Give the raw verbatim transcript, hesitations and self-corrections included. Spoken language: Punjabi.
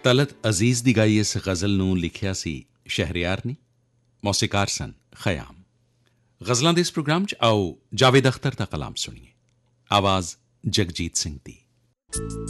ਤਲਤ ਅਜ਼ੀਜ਼ ਦੀ ਗਾਈ ਇਸ ਗਜ਼ਲ ਨੂੰ ਲਿਖਿਆ ਸੀ ਸ਼ਹਿਰਯਾਰ ਨੇ, ਮੌਸੀਕਾਰ ਸਨ ਖਯਾਮ। ਗਜ਼ਲਾਂ ਦੇ ਇਸ ਪ੍ਰੋਗਰਾਮ 'ਚ ਆਓ ਜਾਵੇਦ ਅਖਤਰ ਦਾ ਕਲਾਮ ਸੁਣੀਏ, ਆਵਾਜ਼ ਜਗਜੀਤ ਸਿੰਘ ਦੀ।